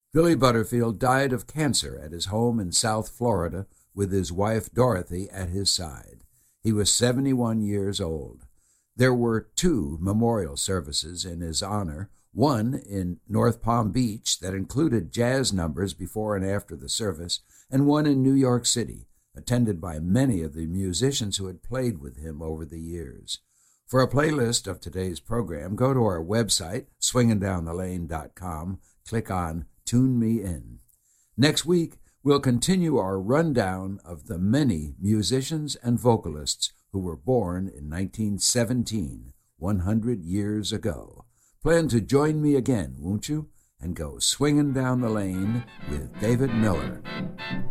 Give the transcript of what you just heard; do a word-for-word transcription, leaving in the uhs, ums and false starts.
Billy Butterfield died of cancer at his home in South Florida with his wife Dorothy at his side. He was seventy-one years old. There were two memorial services in his honor, one in North Palm Beach that included jazz numbers before and after the service, and one in New York City, attended by many of the musicians who had played with him over the years. For a playlist of today's program, go to our website, swingin' down the lane dot com, click on Tune Me In. Next week, we'll continue our rundown of the many musicians and vocalists who were born in nineteen seventeen, one hundred years ago. Plan to join me again, won't you? And go swinging down the lane with David Miller.